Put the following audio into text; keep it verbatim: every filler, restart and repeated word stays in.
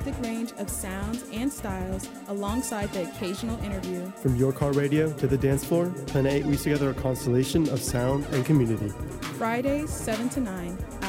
eclectic range of sounds and styles alongside the occasional interview. From your car radio to the dance floor, Planet eight weaves together a constellation of sound and community. Fridays, seven to nine.